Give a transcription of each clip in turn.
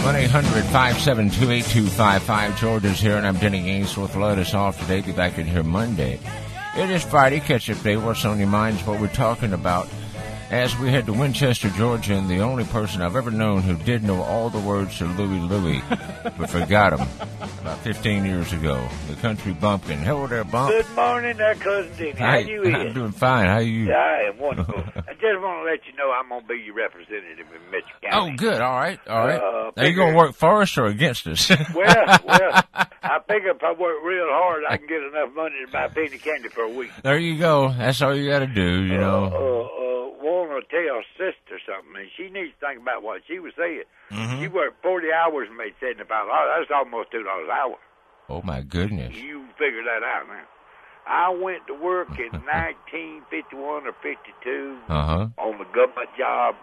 1-800-572-8255. George is here, and I'm Denny Ainsworth. Let us off today. Be back in here Monday. It is Friday, catch-up day. What's on your minds? What we're talking about as we head to Winchester, Georgia, and the only person I've ever known who did know all the words to Louie Louie, but forgot them about 15 years ago. The country bumpkin. Hello there, Bump. Good morning there, Cousin Dick. How you is? I'm doing fine. How are you? I am wonderful. I just want to let you know I'm going to be your representative in Mitchell County. Oh, good. All right. Are you going to work for us or against us? well, I figure if I work real hard, I can get enough money to buy a penny candy for a week. There you go. That's all you got to do, you know. Want to tell sister something, and she needs to think about what she was saying. Mm-hmm. She worked 40 hours and made $75. That's almost $2 an hour. Oh, my goodness. You figure that out now. I went to work in 1951 or 52 on the government job.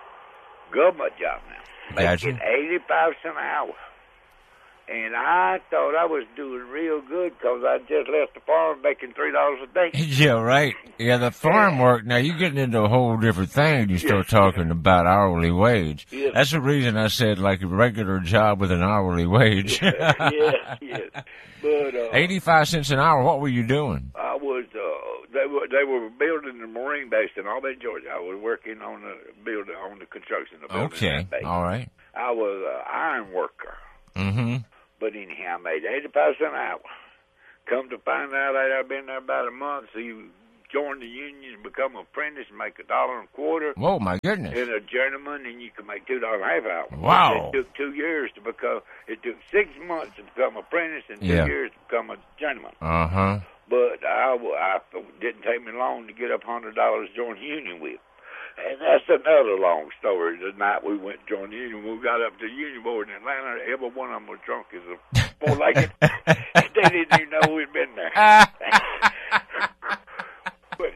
Now. Making 85 cents an hour. And I thought I was doing real good because I just left the farm making $3 a day. Yeah, right. Yeah, the farm work. Now, you're getting into a whole different thing. You start talking about hourly wage. Yes. That's the reason I said like a regular job with an hourly wage. yes. But 85 cents an hour. What were you doing? I was. They were building the Marine base in Albany, Georgia. I was working on the building, on the construction of the building. Okay. All right. I was an iron worker. Mm-hmm. But anyhow, I made 85 cents an hour. Come to find out, I'd been there about a month, so you join the union and become an apprentice and make $1.25. Whoa, my goodness. And a journeyman, and you can make $2.50 an hour. Wow. It took 2 years to become, it took 6 months to become an apprentice and 2 years to become a journeyman. Uh-huh. But I didn't take me long to get up $100 to join the union with. And that's another long story. The night we went to join the union, we got up to the union board in Atlanta. Every one of them was drunk as a four-legged. They didn't even know we'd been there. But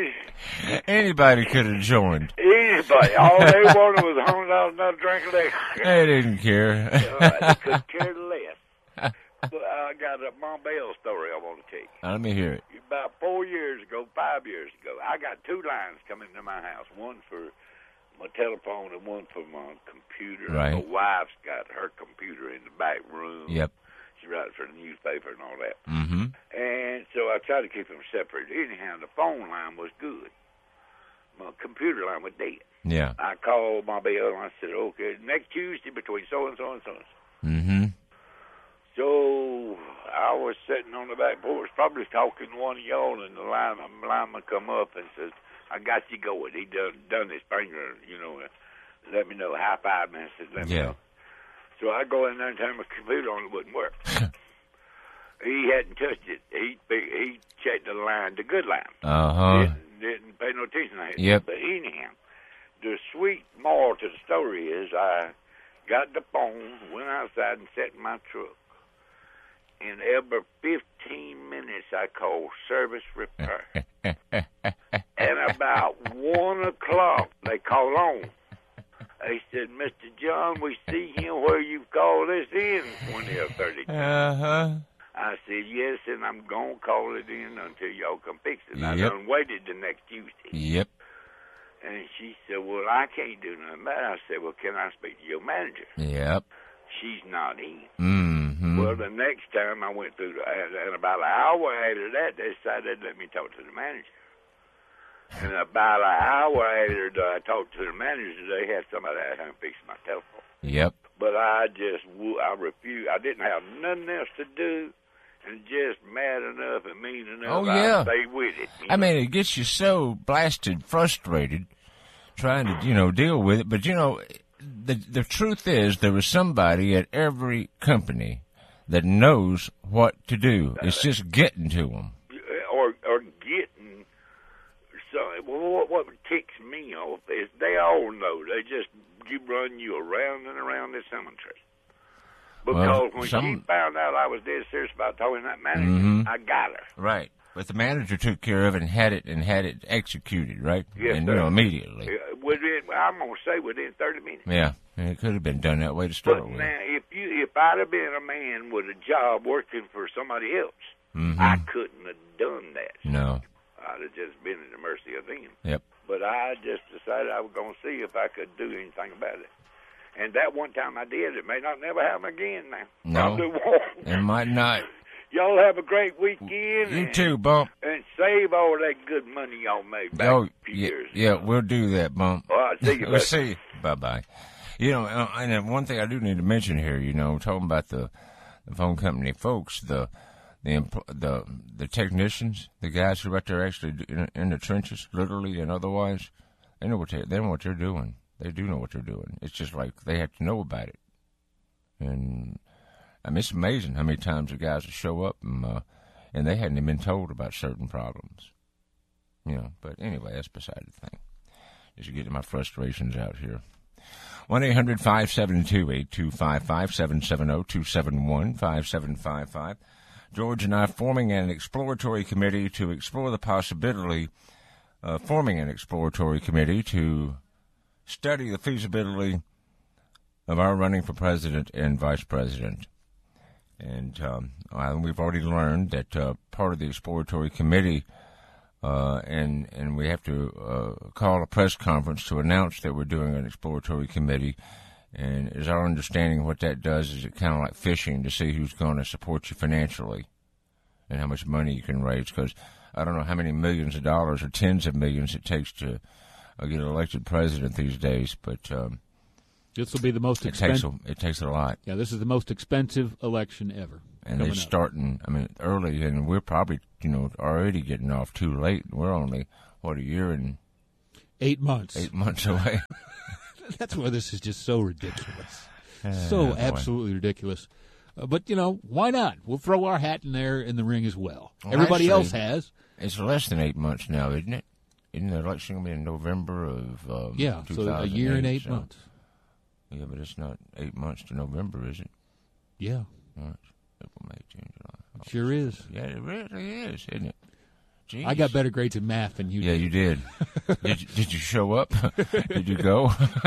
anybody could have joined. Anybody. All they wanted was $100 another drink of liquor. They didn't care. They could care less. But I got a Mom Bell story I want to tell you. Let me hear it. About 5 years ago, I got 2 lines coming to my house. One for my telephone and one for my computer. Right. My wife's got her computer in the back room. Yep. She writes for the newspaper and all that. Mm-hmm. And so I tried to keep them separate. Anyhow, the phone line was good. My computer line was dead. Yeah. I called my Bell and I said, okay, next Tuesday between so-and-so and so-and-so. Mm-hmm. So I was sitting on the back porch, probably talking to one of y'all, and the lineman come up and says, I got you going. He done his finger, let me know, high five me. I said, let me know. So I go in there and turn my computer on, it wouldn't work. He hadn't touched it. He checked the line, the good line. Uh-huh. Didn't pay no attention to it. Yep. But anyhow, the sweet moral to the story is I got the phone, went outside and sat in my truck. And every 15 minutes, I called service repair. And about 1 o'clock, they called on. They said, Mr. John, we see him where you called us in 20 or 30 times. Uh-huh. I said, yes, and I'm going to call it in until y'all come fix it. I Yep. done waited the next Tuesday. Yep. And she said, well, I can't do nothing about it. I said, well, can I speak to your manager? Yep. She's not in. Mm-hmm. Well, the next time I went through, and about an hour after that, they decided to let me talk to the manager. And about an hour after I talked to the manager, they had somebody out here fix my telephone. Yep. But I refused. I didn't have nothing else to do, and just mad enough and mean enough. I stay with it. I mean, it gets you so blasted frustrated trying to, deal with it. But, the truth is there is somebody at every company that knows what to do. It's just getting to them. Or getting. So what ticks me off is they all know. They just run you around and around this cemetery. Because when she found out I was dead serious about talking to that manager, I got her. Right. But the manager took care of it and had it executed, right? Yes, and, sir. Immediately. I'm going to say within 30 minutes. Yeah. And it could have been done that way to start with. But now, if I'd have been a man with a job working for somebody else, I couldn't have done that. No. I'd have just been at the mercy of them. Yep. But I just decided I was going to see if I could do anything about it. And that one time I did, it may not never happen again now. No, Probably won't. it might not. Y'all have a great weekend. You too, Bump. And save all that good money y'all made back a few years ago. Yeah, we'll do that, Bump. All right, see you. We'll see you. Bye-bye. You know, and one thing I do need to mention here, you know, talking about the phone company folks, the technicians, the guys who are out there actually in the trenches, literally and otherwise, they know what they're doing. They do know what they're doing. It's just like they have to know about it. And I mean, it's amazing how many times the guys will show up and they hadn't even been told about certain problems. You know, but anyway, that's beside the thing. Just getting my frustrations out here. 1-800-572-8255, 770-271-5755. George and I forming an exploratory committee to explore the possibility of forming an exploratory committee to study the feasibility of our running for president and vice president. And we've already learned that part of the exploratory committee, and we have to call a press conference to announce that we're doing an exploratory committee. And is our understanding what that does is it kind of like fishing to see who's going to support you financially and how much money you can raise. Because I don't know how many millions of dollars or tens of millions it takes to get elected president these days, but this will be the most expensive. It takes a lot. Yeah, this is the most expensive election ever. And they're starting, I mean, early, and we're probably, you know, already getting off too late. We're only, a year and 8 months. 8 months away. That's why this is just so ridiculous. So absolutely ridiculous. But, you know, why not? We'll throw our hat in there in the ring as well. Everybody else has. It's less than 8 months now, isn't it? Isn't the election going to be in November of 2008? So a year and 8 months. Yeah, but it's not 8 months to November, is it? Yeah. March, April, May, June, July. It sure is. Yeah, it really is, isn't it? Jeez. I got better grades in math than you did. Yeah, you did. Did you show up? Did you go?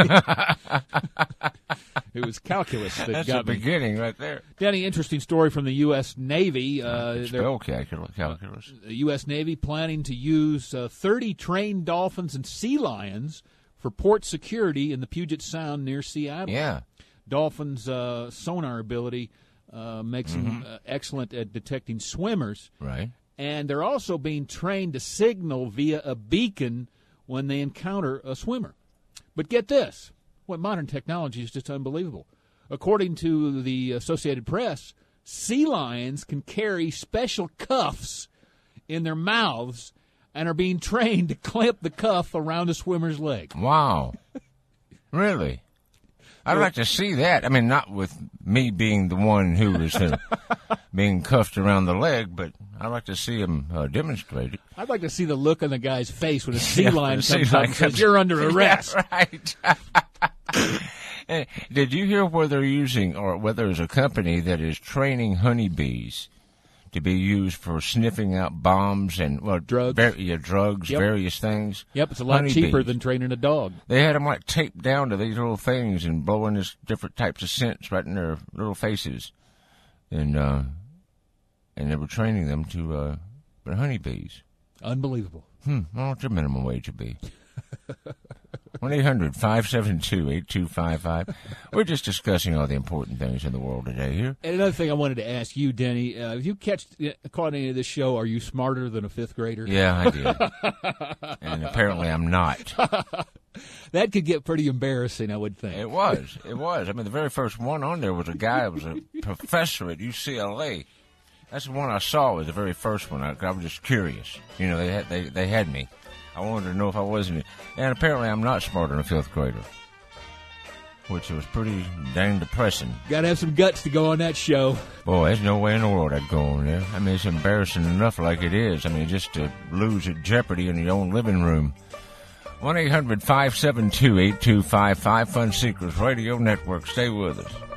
It was calculus that That's got the me. Beginning right there. Danny, interesting story from the U.S. Navy. Spell calculus. The U.S. Navy planning to use 30 trained dolphins and sea lions for port security in the Puget Sound near Seattle. Yeah. Dolphins' sonar ability makes them excellent at detecting swimmers. Right. And they're also being trained to signal via a beacon when they encounter a swimmer. But get this. What modern technology is just unbelievable. According to the Associated Press, sea lions can carry special cuffs in their mouths and are being trained to clamp the cuff around a swimmer's leg. Wow. Really? I'd like to see that. I mean, not with me being the one who is being cuffed around the leg, but I'd like to see him demonstrate it. I'd like to see the look on the guy's face when a sea lion comes up and says, comes, "You're under arrest." Yeah, right. Did you hear where they're using, or whether there's a company that is training honeybees to be used for sniffing out bombs and drugs, drugs, yep. Various things? Yep, it's a lot cheaper than training a dog. They had them like taped down to these little things and blowing this different types of scents right in their little faces, and they were training them to for honeybees. Unbelievable. What's the minimum wage would be? 1-800-572-8255. We're just discussing all the important things in the world today here. And another thing I wanted to ask you, Denny, if you caught any of this show, are you smarter than a fifth grader? Yeah, I did. And apparently I'm not. That could get pretty embarrassing, I would think. It was. I mean, the very first one on there was a guy who was a professor at UCLA. That's the one I saw, was the very first one. I was just curious. You know, they had me. I wanted to know if I wasn't. And apparently I'm not smarter than a fifth grader, which was pretty dang depressing. Got to have some guts to go on that show. Boy, there's no way in the world I'd go on there. I mean, it's embarrassing enough like it is. I mean, just to lose at Jeopardy in your own living room. 1-800-572-8255, Fun Seekers Radio Network. Stay with us.